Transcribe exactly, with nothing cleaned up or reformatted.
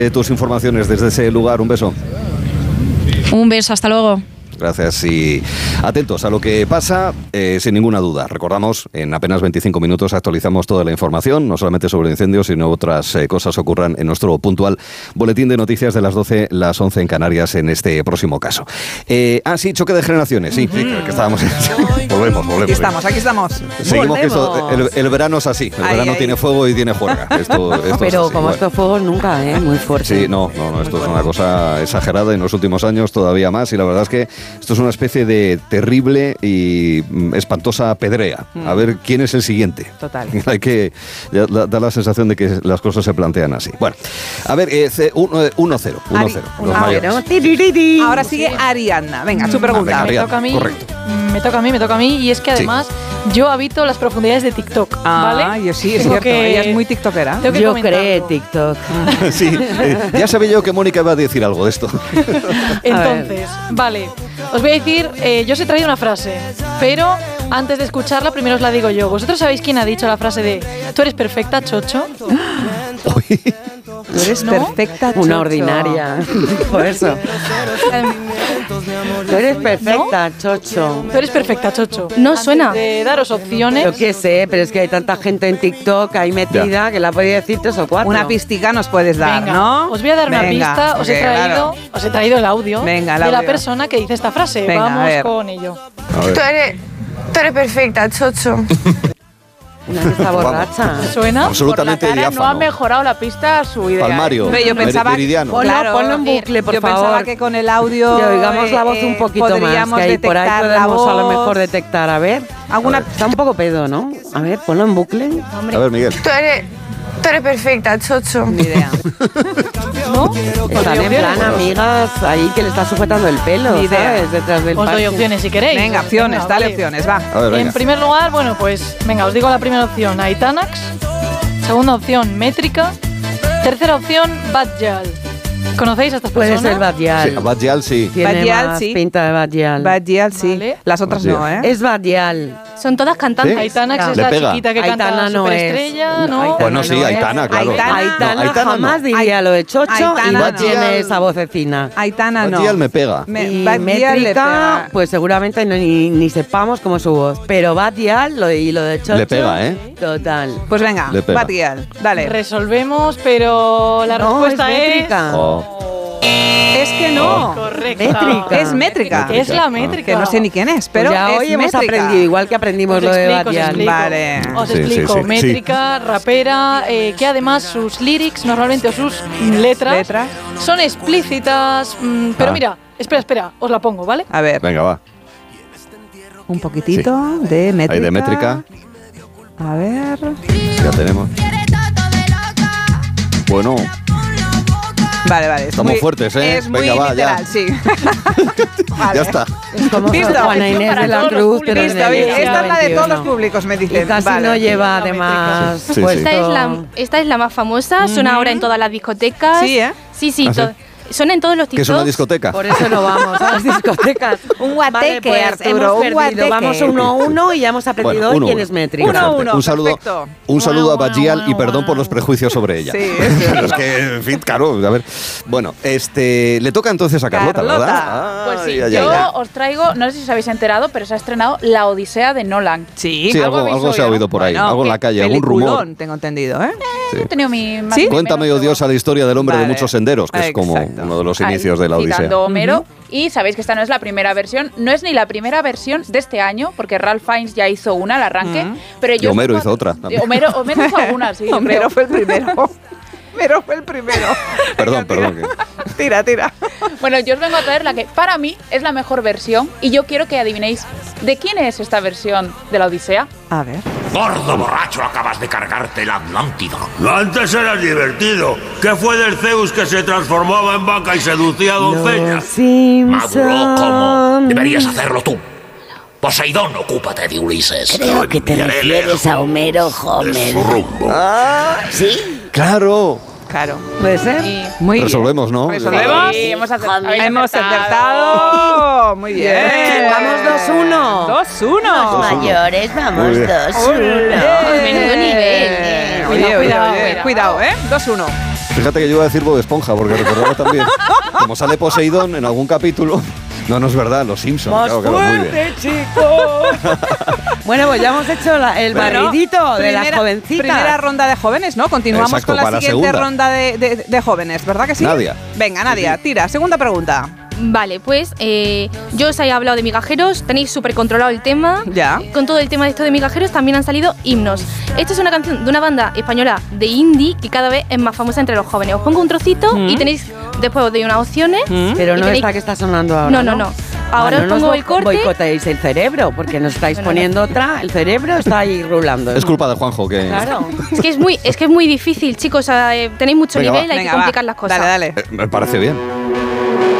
tus informaciones desde ese lugar. Un beso. Un beso, hasta luego. Gracias y atentos a lo que pasa, eh, sin ninguna duda. Recordamos, en apenas veinticinco minutos actualizamos toda la información, no solamente sobre el incendio, sino otras eh, cosas ocurran en nuestro puntual boletín de noticias de las doce, las once en Canarias en este próximo caso. Eh, ah, sí, choque de generaciones, sí, sí, que estábamos. volvemos, volvemos. Aquí estamos, aquí estamos. Seguimos que esto, el, el verano es así, el ay, verano ay. tiene fuego y tiene juerga. Esto, esto Pero es como bueno. estos fuegos nunca, ¿eh? Muy fuerte. Sí, no, no, no, esto es una cosa exagerada en los últimos años, todavía más, y la verdad es que esto es una especie de terrible y mm, espantosa pedrea. Mm. A ver quién es el siguiente. Total. Hay que ya, da, da la sensación de que las cosas se plantean así. Bueno, a ver, eh, uno cero. uno cero. Los mayores. Ahora sigue Ariadna. Venga, su Ah, pregunta. venga, Me Ariadna, toca a mí. correcto. Me toca a mí, me toca a mí. Y es que además yo habito las profundidades de TikTok, ¿vale? Ah, yo sí, es Tengo cierto. que- Ella es muy tiktokera. Tengo que Yo comentarlo. creé TikTok. Sí, eh, ya sabía yo que Mónica iba a decir algo de esto. Entonces, vale, os voy a decir, eh, yo os he traído una frase, pero antes de escucharla primero os la digo yo. ¿Vosotros sabéis quién ha dicho la frase de tú eres perfecta, Chocho? Tú eres ¿No? perfecta, Una Chocho. ordinaria. Por eso. Tú eres perfecta, Chocho. Tú eres perfecta, Chocho. No Antes suena. de daros opciones. Yo qué sé, pero es que hay tanta gente en TikTok ahí metida Ya. que la podía decir tres o cuatro. Una pistica nos puedes dar, Venga, ¿no? os voy a dar una Venga, pista. Os he porque, traído, claro, os he traído el audio Venga, el de la audio. persona que dice esta frase. Venga, a Vamos ver. con ello. A ver. Tú eres, tú eres perfecta, Chocho. Una que está borracha. ¿Suena? Absolutamente Por la cara no ha diáfano. mejorado la pista a su idea. Palmario, Hombre, yo Mer- pensaba- meridiano. Ponlo, Claro, ponlo en bucle, por yo favor. pensaba que con el audio Que oigamos la voz eh, un poquito más, podríamos que ahí por ahí detectar la podemos a lo voz. mejor detectar. A ver, Alguna- está un poco pedo, ¿no? A ver, ponlo en bucle. A ver, Miguel. Tú eres, tú eres perfecta, Chocho. Ni idea. ¿No? Están en plan amigas ahí que le está sujetando el pelo, Ni idea. ¿sabes? Detrás del Os doy parche. opciones si queréis. Venga, opciones, Venga, dale vale. opciones, va. A ver, venga. En primer lugar, bueno, pues venga, os digo la primera opción, Aitanax. Segunda opción, Métrica. Tercera opción, Badjal. ¿Conocéis a estas Puede personas? ser Badial. Sí, Badial, sí. Tiene Badial, más sí. pinta de Badial. Badial, sí. Vale. Las otras Badial. no, ¿eh? Es Badial. Son todas cantantes. ¿Sí? Aitanax es Le la pega. chiquita que Aitana canta no Superestrella, es. ¿no? Aitana Bueno, sí, no es. Aitana, claro. Aitana- Aitana, No, Aitana jamás no. diría lo de Chocho Aitana y no. no tiene esa vocecina. Aitana no. Badial me pega. Me- Y Badial le Métrica, pega. pues seguramente no, ni, ni sepamos cómo es su voz. Pero Badial lo, y lo de Chocho. Le pega, ¿eh? Total. Pues venga, Le pega. Badial, dale. Resolvemos, pero la No, respuesta es es... métrica. Oh. Es que no. Correcta. Métrica. Es métrica. Es la métrica. Que no sé ni quién es, pero Pues ya es hoy hemos métrica. aprendido, igual que aprendimos Os lo de explico, os Badial. explico. Vale. Os Sí, sí, explico. sí, sí. Métrica, rapera, eh, que además sus lyrics normalmente o sus letras Letras. son explícitas. mm, pero Ah. mira, espera, espera, os la pongo, ¿vale? A ver, Venga, va. un poquitito de métrica. Ahí de métrica. A ver. Ya tenemos. Bueno, Vale, vale. es Estamos muy- fuertes, ¿eh? Es muy Venga, va, ya. literal, sí. Vale. ya está. Es como Visto. Juana Inés Para de la todos los Cruz, pero en Visto, el bien. siglo Esta es la de todos los veintiuno. públicos, me Y dicen. casi Vale. no lleva La además Sí, sí. puesto... Esta es, la, esta es la más famosa, suena ahora en todas las discotecas. Sí, ¿eh? Sí, sí, ¿Ah, sí? to- suena en todos los ¿Qué TikToks. es una discoteca? Por eso no vamos a las discotecas. Un guateque, Vale, pues Arturo, hemos un perdido. guateque. Vamos uno a uno y ya hemos aprendido Bueno, hoy uno, quién uno. es métrica. Uno, Fuerte. uno, Un saludo, perfecto. un saludo a Bueno, Badial bueno, y perdón bueno. por los prejuicios sobre ella. Sí, es Pero es que, en fin, claro, a ver. Bueno, este, le toca entonces a Carlota, Carlota. ¿verdad? Pues sí, Ay, ay, yo ay. os traigo, no sé si os habéis enterado, pero se ha estrenado La Odisea de Nolan. Sí. Sí, algo algo, habéis algo se ha oído, oído por ahí, Bueno, algo en la qué calle, algún rumor. peliculón, tengo entendido, ¿eh? Sí. He tenido mi más ¿Sí? ni Cuéntame, menos, odiosa, la historia del hombre Vale. de muchos senderos, que es como Exacto. uno de los ahí, inicios de la Odisea. citando a Homero. Y sabéis que esta no es la primera versión, no es ni la primera versión de este año, porque Ralph Fiennes ya hizo una al arranque. Ujú. Pero Y yo Homero os hizo otra vengo- también. Homero, Homero hizo alguna, sí, yo Homero creo. fue el primero. Homero fue el primero. Perdón, Venga, perdón. tira. Tira, tira. Bueno, yo os vengo a traer la que para mí es la mejor versión y yo quiero que adivinéis de quién es esta versión de la Odisea. A ver. Gordo borracho, acabas de cargarte la Atlántida. Antes era divertido. ¿Qué fue del Zeus que se transformaba en vaca y seducía a doncellas? Maduro como. Deberías hacerlo tú. Poseidón, ocúpate de Ulises. Creo que te Enviaré refieres lejos a Homero de su Homer. rumbo. ¿Sí? Claro. Claro. ¿Puede ser? Y- Muy bien. Resolvemos, ¿no? ¿Resolvemos? Sí, hemos acer- habéis Hemos acertado. acertado. Muy bien. Vamos dos uno. dos uno. Mayores, vamos, Muy bien. dos, uno. Menudo nivel. Oye, oye, Cuidado, oye, cuidado, oye. cuidado. Cuidado, ¿eh? dos uno. Fíjate que yo iba a decir Bob Esponja, porque recordaba también, como sale Poseidón en algún capítulo. No, no es verdad, los Simpsons. Más Claro, claro, muy bien. fuerte, chicos. Bueno, pues ya hemos hecho la- el Bueno, barridito de las primera- jovencitas. Primera ronda de jóvenes, ¿no? Continuamos Exacto, con la para la siguiente segunda. ronda de, de- de jóvenes, ¿verdad que sí? Nadia. Venga, Nadia, tira. Segunda pregunta. Vale, pues eh, yo os he hablado de migajeros, tenéis súper controlado el tema. Ya. Con todo el tema de esto de migajeros también han salido himnos. Esta es una canción de una banda española de indie que cada vez es más famosa entre los jóvenes. Os pongo un trocito Mm. y tenéis, después os doy unas opciones. Pero y no tenéis- esta que está sonando ahora. No, no, no. Ahora Ah, os no pongo nos el corte. boicoteéis el cerebro, porque nos estáis No, no, no. poniendo otra. El cerebro está ahí rulando. Es culpa de Juanjo que... Claro. Es que es muy, es que es muy difícil, chicos. O sea, eh, tenéis mucho Venga, nivel, va. hay Venga, que va. complicar las cosas. Dale, dale. Eh, me parece bien.